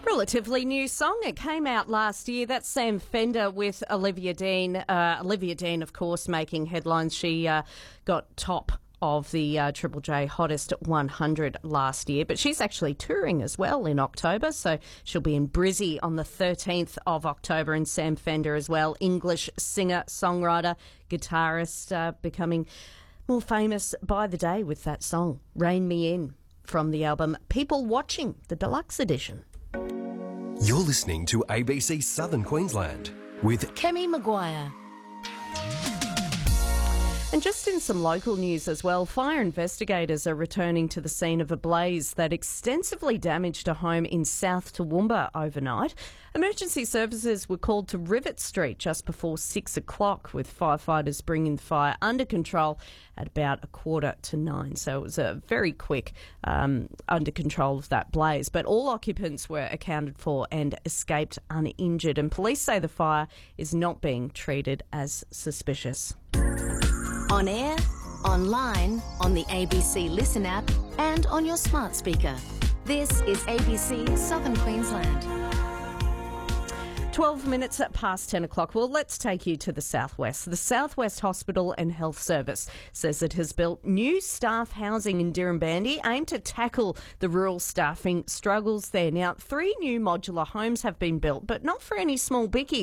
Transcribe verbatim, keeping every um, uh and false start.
Relatively new song. It came out last year. That's Sam Fender with Olivia Dean. Uh, Olivia Dean, of course, making headlines. She uh, got top of the uh, Triple J Hottest one hundred last year, but she's actually touring as well in October, so she'll be in Brizzy on the thirteenth of October. And Sam Fender as well, English singer, songwriter, guitarist, uh, becoming more famous by the day with that song, Rein Me In, from the album People Watching, the deluxe edition. You're listening to A B C Southern Queensland with Kemi Maguire. And just in some local news as well, fire investigators are returning to the scene of a blaze that extensively damaged a home in South Toowoomba overnight. Emergency services were called to Rivet Street just before six o'clock, with firefighters bringing the fire under control at about a quarter to nine. So it was a very quick um, under control of that blaze. But all occupants were accounted for and escaped uninjured. And police say the fire is not being treated as suspicious. On air, online, on the A B C Listen app and on your smart speaker. This is A B C Southern Queensland. twelve minutes past ten o'clock. Well, let's take you to the Southwest. The Southwest Hospital and Health Service says it has built new staff housing in Dirranbandi aimed to tackle the rural staffing struggles there. Now, three new modular homes have been built, but not for any small bickies.